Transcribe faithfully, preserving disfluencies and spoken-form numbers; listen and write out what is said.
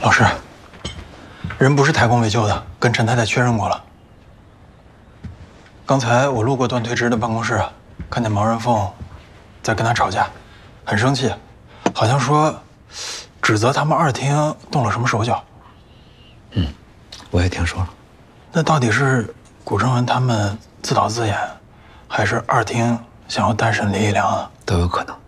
老师，人不是台工维修的，跟陈太太确认过了。刚才我路过段推之的办公室，看见毛人凤在跟他吵架，很生气，好像说指责他们二厅动了什么手脚。 嗯，我也听说了。 那到底是古正文他们自导自演，还是二厅想要单审林一良啊？ 都有可能。